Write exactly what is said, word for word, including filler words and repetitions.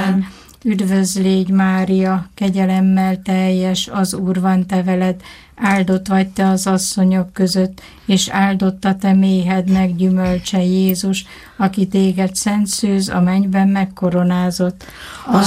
Amen. Üdvözl légy, Mária, kegyelemmel teljes, az Úr van te veled, áldott vagy te az asszonyok között, és áldott a te méhednek gyümölcse Jézus, aki téged szent szűz a mennyben megkoronázott. Az